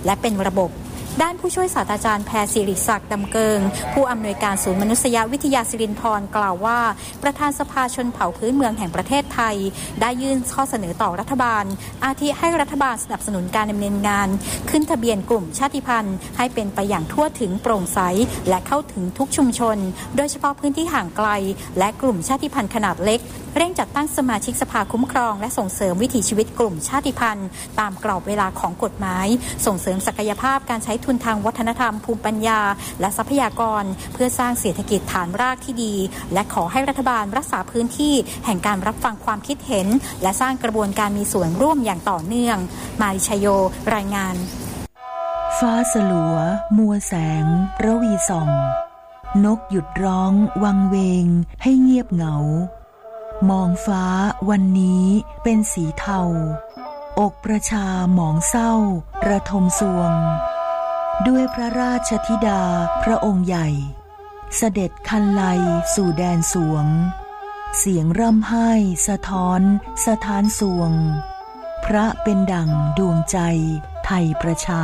และเป็นระบบด้านผู้ช่วยศาสตราจารย์แพรศิริศักดิ์ดำเกิงผู้อำนวยการศูนย์มนุษยวิทยาสิรินธรกล่าวว่าประธานสภาชนเผ่าพื้นเมืองแห่งประเทศไทยได้ยื่นข้อเสนอต่อรัฐบาลอาทิให้รัฐบาลสนับสนุนการดำเนินงานขึ้นทะเบียนกลุ่มชาติพันธุ์ให้เป็นไปอย่างทั่วถึงโปร่งใสและเข้าถึงทุกชุมชนโดยเฉพาะพื้นที่ห่างไกลและกลุ่มชาติพันธุ์ขนาดเล็กเร่งจัดตั้งสมาชิกสภาคุ้มครองและส่งเสริมวิถีชีวิตกลุ่มชาติพันธุ์ตามกรอบเวลาของกฎหมายส่งเสริมศักยภาพการใช้ทุนทางวัฒนธรรมภูมิปัญญาและทรัพยากรเพื่อสร้างเศรษฐกิจฐานรากที่ดีและขอให้รัฐบาลรักษาพื้นที่แห่งการรับฟังความคิดเห็นและสร้างกระบวนการมีส่วนร่วมอย่างต่อเนื่องมาริชโยรายงานฟ้าสลัวมัวแสงระวีส่องนกหยุดร้องวังเวงให้เงียบเหงามองฟ้าวันนี้เป็นสีเทาอกประชาหมองเศร้าระทมสวงด้วยพระราชธิดาพระองค์ใหญ่เสด็จคันไลสู่แดนสวงเสียงร่ำไห้สะท้อนสถานสวงพระเป็นดั่งดวงใจไทยประชา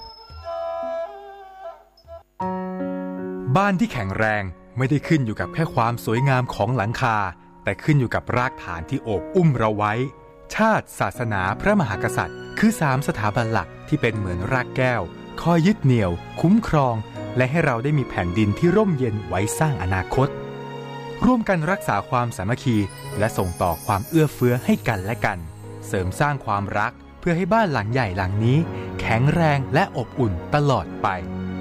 บ้านที่แข็งแรงไม่ได้ขึ้นอยู่กับแค่ความสวยงามของหลังคาแต่ขึ้นอยู่กับรากฐานที่โอบอุ้มเราไว้ชาติศาสนาพระมหากษัตริย์คือ3สถาบันหลักที่เป็นเหมือนรากแก้วคอยยึดเหนี่ยวคุ้มครองและให้เราได้มีแผ่นดินที่ร่มเย็นไว้สร้างอนาคตร่วมกันรักษาความสามัคคีและส่งต่อความเอื้อเฟื้อให้กันและกันเสริมสร้างความรักเพื่อให้บ้านหลังใหญ่หลังนี้แข็งแรงและอบอุ่นตลอดไป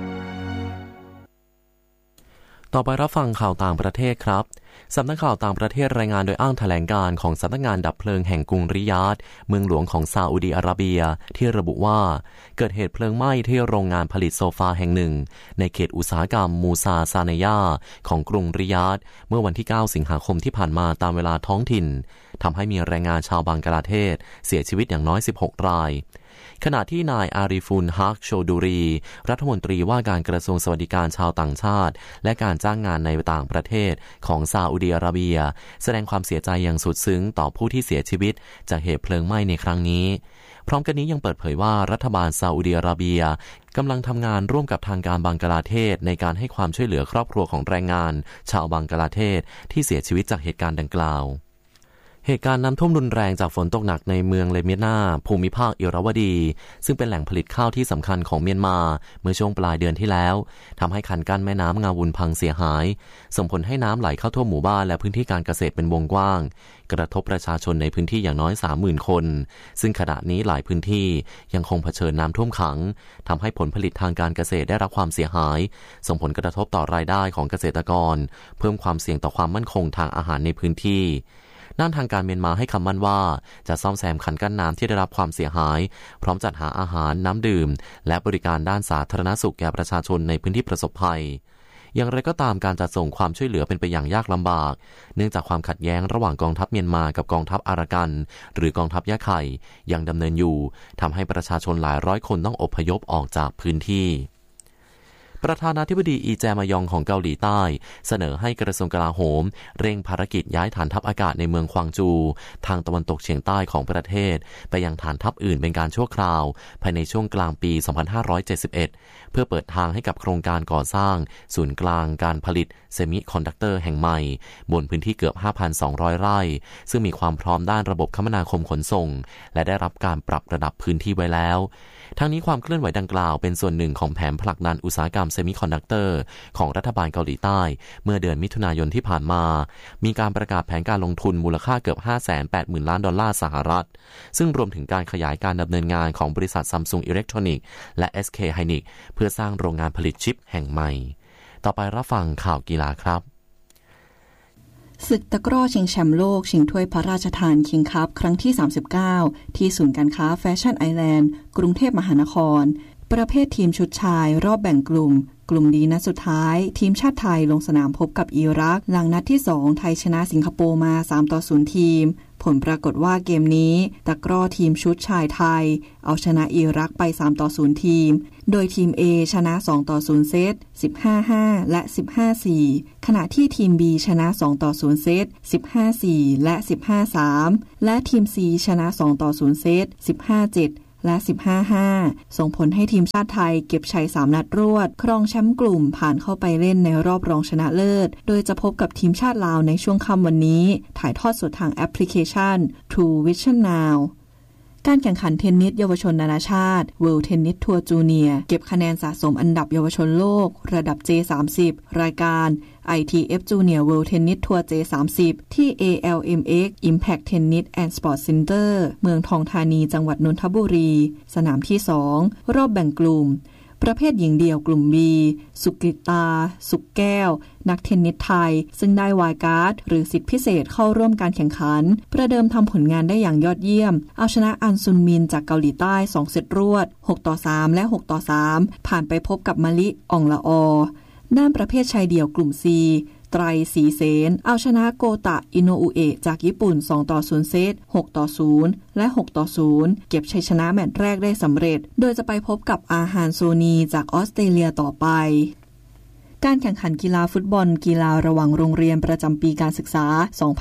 ต่อไปรับฟังข่าวต่างประเทศครับสำนักข่าวต่างประเทศรายงานโดยอ้างแถลงการของสำนักงานดับเพลิงแห่งกรุงริยาดเมืองหลวงของซาอุดีอาระเบียที่ระบุว่าเกิดเหตุเพลิงไหม้ที่โรงงานผลิตโซฟาแห่งหนึ่งในเขตอุตสาหกรรมมูซาซาเนยาของกรุงริยาดเมื่อวันที่9สิงหาคมที่ผ่านมาตามเวลาท้องถิ่นทำให้มีแรงงานชาวบังกลาเทศเสียชีวิตอย่างน้อย16รายขณะที่นายอาริฟุนฮักโชดูรีรัฐมนตรีว่าการกระทรวงสวัสดิการชาวต่างชาติและการจ้างงานในต่างประเทศของซาอุดิอาระเบียแสดงความเสียใจอย่างสุดซึ้งต่อผู้ที่เสียชีวิตจากเหตุเพลิงไหม้ในครั้งนี้พร้อมกันนี้ยังเปิดเผยว่ารัฐบาลซาอุดิอาระเบียกำลังทำงานร่วมกับทางการบังกลาเทศในการให้ความช่วยเหลือครอบครัวของแรงงานชาวบังกลาเทศที่เสียชีวิตจากเหตุการณ์ดังกล่าวเหตุการณ์น้ำท่วมรุนแรงจากฝนตกหนักในเมืองเลเมียนาภูมิภาคอิราวดีซึ่งเป็นแหล่งผลิตข้าวที่สำคัญของเมียนมาเมื่อช่วงปลายเดือนที่แล้วทำให้คันกั้นแม่น้ำงาวุนพังเสียหายส่งผลให้น้ำไหลเข้าท่วมหมู่บ้านและพื้นที่การเกษตรเป็นวงกว้างกระทบประชาชนในพื้นที่อย่างน้อย 30,000 คนซึ่งขณะนี้หลายพื้นที่ยังคงเผชิญน้ำท่วมขังทำให้ผลผลิตทางการเกษตรได้รับความเสียหายส่งผลกระทบต่อรายได้ของเกษตรกรเพิ่มความเสี่ยงต่อความมั่นคงทางอาหารในพื้นที่ด้านทางการเมียนมาให้คำมั่นว่าจะซ่อมแซมคันกั้นน้ำที่ได้รับความเสียหายพร้อมจัดหาอาหารน้ำดื่มและบริการด้านสาธารณสุขแก่ประชาชนในพื้นที่ประสบภัยอย่างไรก็ตามการจัดส่งความช่วยเหลือเป็นไปอย่างยากลำบากเนื่องจากความขัดแย้งระหว่างกองทัพเมียนมากับกองทัพอารากันหรือกองทัพยะไข่ยังดำเนินอยู่ทำให้ประชาชนหลายร้อยคนต้องอพยพออกจากพื้นที่ประธานาธิบดีอีแจมายองของเกาหลีใต้เสนอให้กระทรวงกลาโหมเร่งภารกิจย้ายฐานทัพอากาศในเมืองควางจูทางตะวันตกเฉียงใต้ของประเทศไปยังฐานทัพอื่นเป็นการชั่วคราวภายในช่วงกลางปี 2571 เพื่อเปิดทางให้กับโครงการก่อสร้างศูนย์กลางการผลิตเซมิคอนดักเตอร์แห่งใหม่บนพื้นที่เกือบ 5,200 ไร่ซึ่งมีความพร้อมด้านระบบคมนาคมขนส่งและได้รับการปรับระดับพื้นที่ไว้แล้วทั้งนี้ความเคลื่อนไหวดังกล่าวเป็นส่วนหนึ่งของแผนผลักดันอุตสาหกรรมเซมิคอนดักเตอร์ของรัฐบาลเกาหลีใต้เมื่อเดือนมิถุนายนที่ผ่านมามีการประกาศแผนการลงทุนมูลค่าเกือบ 580,000 ล้านดอลลาร์สหรัฐซึ่งรวมถึงการขยายการดำเนินงานของบริษัท Samsung Electronics และ SK Hynix เพื่อสร้างโรงงานผลิตชิปแห่งใหม่ต่อไปรับฟังข่าวกีฬาครับศึกตะกร้อชิงแชมป์โลกชิงถ้วยพระราชทานคิงส์คัพครั้งที่39ที่ศูนย์การค้าแฟชั่นไอแลนด์กรุงเทพมหานครประเภททีมชุดชายรอบแบ่งกลุ่มดีนัดสุดท้ายทีมชาติไทยลงสนามพบกับอิรักหลังนัดที่2ไทยชนะสิงคโปร์มา3-0ทีมผลปรากฏว่าเกมนี้ตะกร้อทีมชุดชายไทยเอาชนะอิรักไป3-0ทีมโดยทีม A ชนะ2-0เซต 15-5 และ 15-4 ขณะที่ทีม B ชนะ2-0เซต 15-4 และ 15-3 และทีม C ชนะ2-0เซต 15-7 และ 15-5 ส่งผลให้ทีมชาติไทยเก็บชัย3นัดรวดครองแชมป์กลุ่มผ่านเข้าไปเล่นในรอบรองชนะเลิศโดยจะพบกับทีมชาติลาวในช่วงค่ำวันนี้ถ่ายทอดสดทางแอปพลิเคชัน True Vision Nowการแข่งขันเทนนิสเยาวชนนานาชาติ World Tennis Tour Junior เก็บคะแนนสะสมอันดับเยาวชนโลกระดับ J30 รายการ ITF Junior World Tennis Tour J30 ที่ ALMX Impact Tennis and Sports Center เมืองทองธานีจังหวัดนนทบุรีสนามที่ 2 รอบแบ่งกลุ่มประเภทหญิงเดี่ยวกลุ่ม B สุกิตาสุกแก้วนักเทนนิสไทยซึ่งได้วายการ์ดหรือสิทธิพิเศษเข้าร่วมการแข่งขันประเดิมทำผลงานได้อย่างยอดเยี่ยมเอาชนะอันซุนมินจากเกาหลีใต้2เซตรวด6-3และ6-3ผ่านไปพบกับมะลิอ่องละอด้านประเภทชายเดี่ยวกลุ่ม Cไตรศรีเสนเอาชนะโกตะอิโนอุเอะจากญี่ปุ่น2-0เซต6-0และ6-0เก็บชัยชนะแมตช์แรกได้สำเร็จโดยจะไปพบกับอาฮานโซนีจากออสเตรเลียต่อไปการแข่งขันกีฬาฟุตบอลกีฬาระหว่างโรงเรียนประจำปีการศึกษา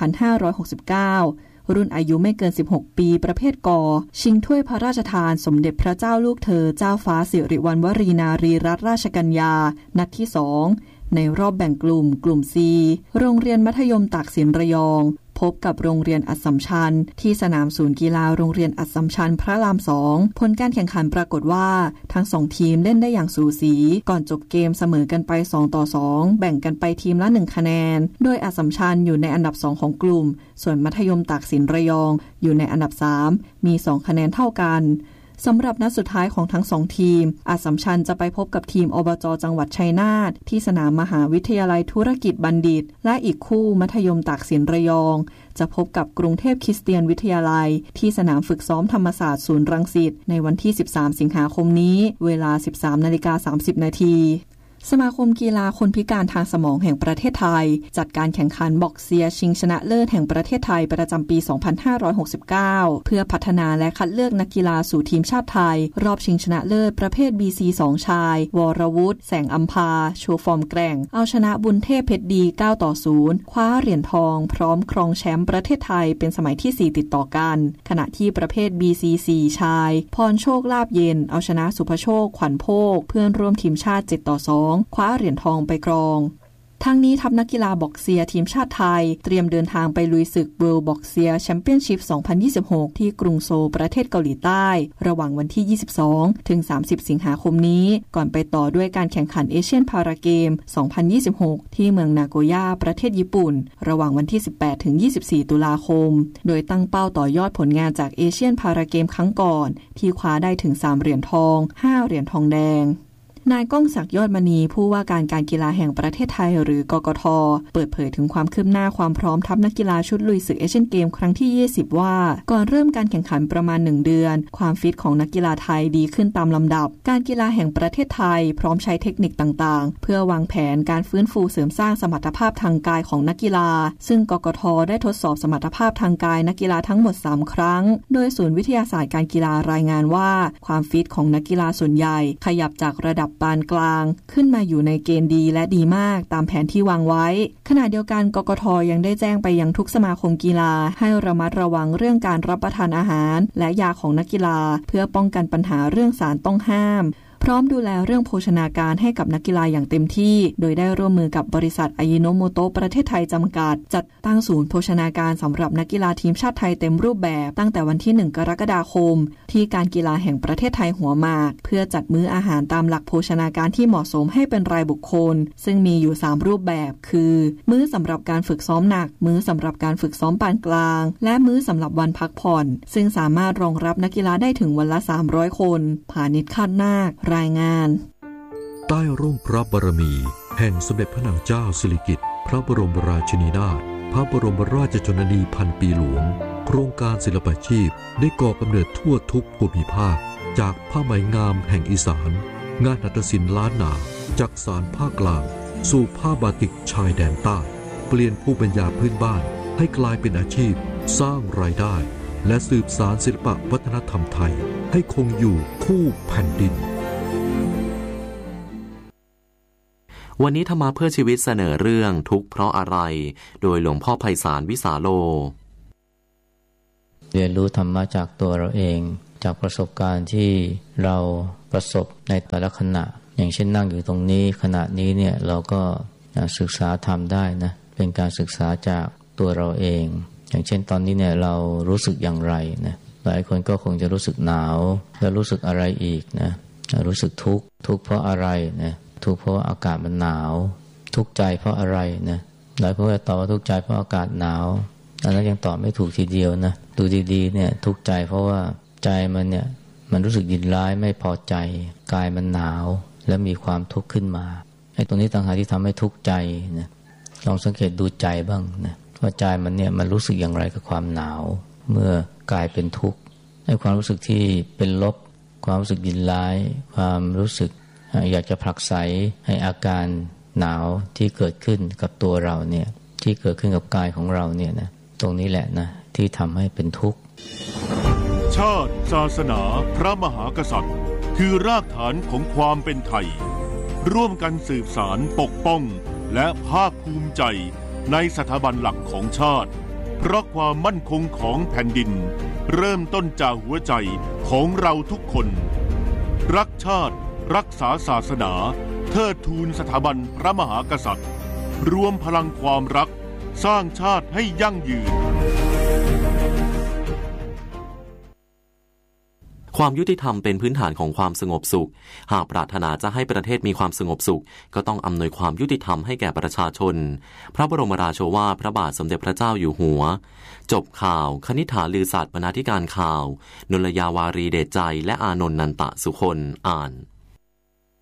2569รุ่นอายุไม่เกิน16ปีประเภทกชิงถ้วยพระราชทานสมเด็จพระเจ้าลูกเธอเจ้าฟ้าสิริวัณวรีนารีรัตนราชกัญญานัดที่2ในรอบแบ่งกลุ่ม C โรงเรียนมัธยมตากสินระยองพบกับโรงเรียนอัสสัมชัญที่สนามศูนย์กีฬาโรงเรียนอัสสัมชัญพระราม2ผลการแข่งขันปรากฏว่าทั้ง2ทีมเล่นได้อย่างสูสีก่อนจบเกมเสมอกันไป2-2แบ่งกันไปทีมละ1คะแนนโดยอัสสัมชัญอยู่ในอันดับ2ของกลุ่มส่วนมัธยมตากสินระยองอยู่ในอันดับ3มี2คะแนนเท่ากันสำหรับนัดสุดท้ายของทั้ง2ทีมอัสสัมชัญจะไปพบกับทีมอบจ.จังหวัดชัยนาทที่สนามมหาวิทยาลัยธุรกิจบัณฑิตและอีกคู่มัธยมตากสินระยองจะพบกับกรุงเทพคริสเตียนวิทยาลัยที่สนามฝึกซ้อมธรรมศาสตร์ศูนย์รังสิตในวันที่13สิงหาคมนี้เวลา 13:30 น.สมาคมกีฬาคนพิการทางสมองแห่งประเทศไทยจัดการแข่งขันบ็อกเซียชิงชนะเลิศแห่งประเทศไทยประจำปี 2569 เพื่อพัฒนาและคัดเลือกนักกีฬาสู่ทีมชาติไทยรอบชิงชนะเลิศประเภท BC2 ชายวรวุฒิแสงอัมพาโชว์ฟอร์มแกร่งเอาชนะบุญเทพเพชรดี 9-0 คว้าเหรียญทองพร้อมครองแชมป์ประเทศไทยเป็นสมัยที่ 4 ติดต่อกันขณะที่ประเภท BC4 ชายพรโชคลาภเย็นเอาชนะสุภโชคขวัญโภคเพื่อนร่วมทีมชาติ 7-2คว้าเหรียญทองไปครองทั้งนี้ทัพนักกีฬาบ็อกเซียทีมชาติไทยเตรียมเดินทางไปลุยศึก World Boxia Championship 2026 ที่กรุงโซลประเทศเกาหลีใต้ระหว่างวันที่22ถึง30สิงหาคมนี้ก่อนไปต่อด้วยการแข่งขันเอเชียนพาราเกม2026ที่เมืองนาโกย่าประเทศญี่ปุ่นระหว่างวันที่18ถึง24ตุลาคมโดยตั้งเป้าต่อยอดผลงานจากเอเชียนพาราเกมครั้งก่อนที่คว้าได้ถึง3เหรียญทอง5เหรียญทองแดงนายก้องศักดิ์ยอดมณีผู้ว่าการการกีฬาแห่งประเทศไทยหรือกกท.เปิดเผยถึงความคืบหน้าความพร้อมทัพนักกีฬาชุดลุยศึกเอเชียนเกมครั้งที่20ว่าก่อนเริ่มการแข่งขันประมาณ1เดือนความฟิตของนักกีฬาไทยดีขึ้นตามลำดับการกีฬาแห่งประเทศไทยพร้อมใช้เทคนิคต่างๆเพื่อวางแผนการฟื้นฟูเสริมสร้างสมรรถภาพทางกายของนักกีฬาซึ่งกกท.ได้ทดสอบสมรรถภาพทางกายนักกีฬาทั้งหมด3ครั้งโดยศูนย์วิทยาศาสตร์การกีฬารายงานว่าความฟิตของนักกีฬาส่วนใหญ่ขยับจากระดับปานกลางขึ้นมาอยู่ในเกณฑ์ดีและดีมากตามแผนที่วางไว้ขณะเดียวกันกกท.ยังได้แจ้งไปยังทุกสมาคมกีฬาให้ระมัดระวังเรื่องการรับประทานอาหารและยาของนักกีฬาเพื่อป้องกันปัญหาเรื่องสารต้องห้ามพร้อมดูแลเรื่องโภชนาการให้กับนักกีฬาอย่างเต็มที่โดยได้ร่วมมือกับบริษัทอายิโนโมโตะประเทศไทยจำกัดจัดตั้งศูนย์โภชนาการสำหรับนักกีฬาทีมชาติไทยเต็มรูปแบบตั้งแต่วันที่1กรกฎาคมที่การกีฬาแห่งประเทศไทยหัวหมากเพื่อจัดมื้ออาหารตามหลักโภชนาการที่เหมาะสมให้เป็นรายบุคคลซึ่งมีอยู่3รูปแบบคือมื้อสำหรับการฝึกซ้อมหนักมื้อสำหรับการฝึกซ้อมปานกลางและมื้อสำหรับวันพักผ่อนซึ่งสามารถรองรับนักกีฬาได้ถึงวันละ300คนผานิช คาดนาครายงานใต้ร่มพระบารมีแห่งสมเด็จพระนางเจ้าสิริกิติ์พระบรมราชินีนาถพระบรมราชชนนีพันปีหลวงโครงการศิลปาชีพได้ก่อกำเนิดทั่วทุกภูมิภาคจากผ้าไหมงามแห่งอีสานงานหัตถศิลป์ล้านนาจากสานภาคกลางสู่ผ้าบาติกชายแดนใต้เปลี่ยนภูมิปัญญาพื้นบ้านให้กลายเป็นอาชีพสร้างรายได้และสืบสานศิลปวัฒนธรรมไทยให้คงอยู่คู่แผ่นดินวันนี้ธรรมะเพื่อชีวิตเสนอเรื่องทุกข์เพราะอะไรโดยหลวงพ่อไพศาลวิสาโลเรียนรู้ธรรมะจากตัวเราเองจากประสบการณ์ที่เราประสบในแต่ละขณะอย่างเช่นนั่งอยู่ตรงนี้ขณะนี้เนี่ยเราก็ศึกษาธรรมได้นะเป็นการศึกษาจากตัวเราเองอย่างเช่นตอนนี้เนี่ยเรารู้สึกอย่างไรนะหลายคนก็คงจะรู้สึกหนาวแล้วรู้สึกอะไรอีกนะรู้สึกทุกข์เพราะอะไรนะทุกข์เพราะอากาศมันหนาวทุกข์ใจเพราะอะไรนะหลายคนก็ตอบว่าทุกข์ใจเพราะอากาศหนาวอันนั้นยังตอบไม่ถูกทีเดียวนะดูดีๆเนี่ยทุกข์ใจเพราะว่าใจมันเนี่ยมันรู้สึกยินร้ายไม่พอใจกายมันหนาวและมีความทุกข์ขึ้นมาไอ้ตรงนี้ต่างหากที่ทำให้ทุกข์ใจนะลองสังเกตดูใจบ้างนะว่าใจมันเนี่ยมันรู้สึกอย่างไรกับความหนาวเมื่อกายเป็นทุกข์ไอ้ความรู้สึกที่เป็นลบความรู้สึกยินร้ายความรู้สึกอยากจะผลักไสให้อาการหนาวที่เกิดขึ้นกับตัวเราเนี่ยที่เกิดขึ้นกับกายของเราเนี่ยนะตรงนี้แหละนะที่ทำให้เป็นทุกข์ชาติศาสนาพระมหากษัตริย์คือรากฐานของความเป็นไทยร่วมกันสืบสานปกป้องและภาคภูมิใจในสถาบันหลักของชาติเพราะความมั่นคงของแผ่นดินเริ่มต้นจากหัวใจของเราทุกคนรักชาติรักษาศาสนาเทิดทูนสถาบันพระมหากษัตริย์รวมพลังความรักสร้างชาติให้ยั่งยืนความยุติธรรมเป็นพื้นฐานของความสงบสุขหากปรารถนาจะให้ประเทศมีความสงบสุขก็ต้องอำนวยความยุติธรรมให้แก่ประชาชนพระบรมราโชวาทพระบาทสมเด็จพระเจ้าอยู่หัวจบข่าวคณิษฐาลือศาสตร์บรรณาธิการข่าวนลยาวารีเดชใจและอานนท์นันตะสุคนอ่าน